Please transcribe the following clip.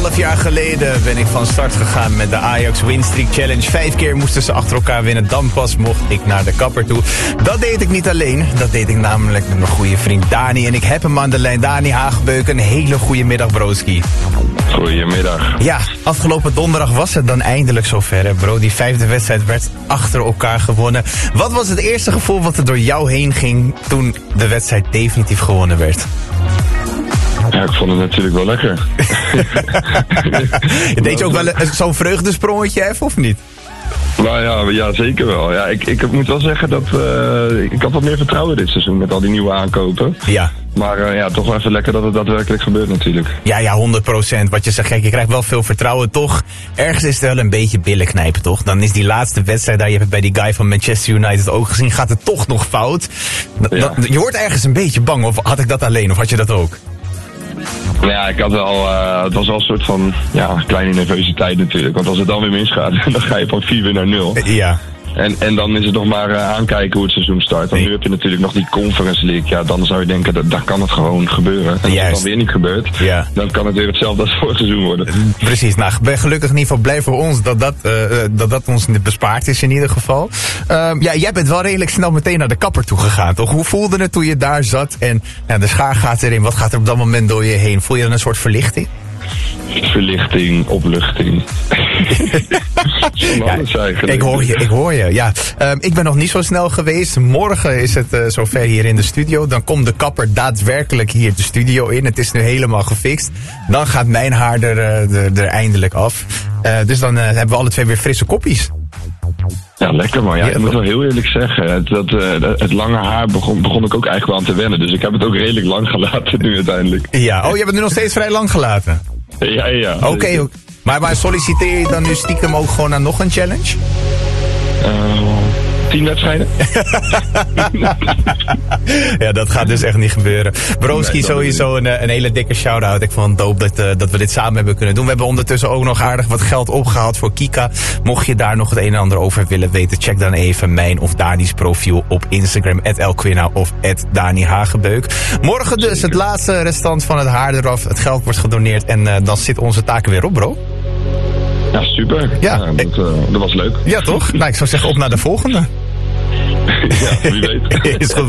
1,5 jaar geleden ben ik van start gegaan met de Ajax Winstreak Challenge. 5 keer moesten ze achter elkaar winnen, dan pas mocht ik naar de kapper toe. Dat deed ik niet alleen, dat deed ik namelijk met mijn goede vriend Dani. En ik heb hem aan de lijn. Dani Hagebeuk, een hele goede middag, broski. Goedemiddag. Ja, afgelopen donderdag was het dan eindelijk zover, hè, bro. Die 5e wedstrijd werd achter elkaar gewonnen. Wat was het eerste gevoel wat er door jou heen ging toen de wedstrijd definitief gewonnen werd? Ja, ik vond het natuurlijk wel lekker. Deed je ook wel zo'n vreugdesprongetje even, of niet? Nou ja, zeker wel. Ja, ik moet wel zeggen dat ik had wat meer vertrouwen dit seizoen met al die nieuwe aankopen. Ja. Maar toch wel even lekker dat het daadwerkelijk gebeurt natuurlijk. Ja, 100%. Wat je zegt, kijk, je krijgt wel veel vertrouwen, toch? Ergens is het wel een beetje billen knijpen, toch? Dan is die laatste wedstrijd daar, je hebt het bij die guy van Manchester United ook gezien, gaat het toch nog fout. Ja. Je wordt ergens een beetje bang, of had ik dat alleen, of had je dat ook? Ja, ik had wel, het was wel een soort van kleine nervositeit natuurlijk. Want als het dan weer misgaat, dan ga je van 4 weer naar 0. Ja. En dan is het nog maar aankijken hoe het seizoen start. Want nu heb je natuurlijk nog die Conference League. Ja, dan zou je denken, daar kan het gewoon gebeuren. En als het dan weer niet gebeurt, dan kan het weer hetzelfde als vorig seizoen worden. Precies, nou, ik ben gelukkig in ieder geval blij voor ons dat ons bespaard is in ieder geval. Jij bent wel redelijk snel meteen naar de kapper toe gegaan, toch? Hoe voelde het toen je daar zat en de schaar gaat erin? Wat gaat er op dat moment door je heen? Voel je dan een soort verlichting? Verlichting, opluchting. Ik hoor je. Ja. Ik ben nog niet zo snel geweest. Morgen is het zover hier in de studio. Dan komt de kapper daadwerkelijk hier de studio in. Het is nu helemaal gefixt. Dan gaat mijn haar er eindelijk af. Dus dan hebben we alle twee weer frisse koppies. Ja, lekker man. Ja, ik moet wel heel eerlijk zeggen, het lange haar begon ik ook eigenlijk wel aan te wennen. Dus ik heb het ook redelijk lang gelaten nu uiteindelijk. Ja, je hebt het nu nog steeds vrij lang gelaten? Ja. Oké. Maar solliciteer je dan nu stiekem ook gewoon naar nog een challenge? 10 wedstrijden. Ja, dat gaat dus echt niet gebeuren. Broski, nee, sowieso een hele dikke shout-out. Ik vond het dope dat we dit samen hebben kunnen doen. We hebben ondertussen ook nog aardig wat geld opgehaald voor Kika. Mocht je daar nog het een en ander over willen weten, check dan even mijn of Dani's profiel op Instagram, @elquina of @Dani Hagebeuk. Morgen dus het laatste restant van het haar eraf. Het geld wordt gedoneerd en dan zit onze taak weer op, bro. Ja, super. Ja, dat was leuk. Ja, toch? Nou, ik zou zeggen op naar de volgende. Ja, wie weet. Is goed.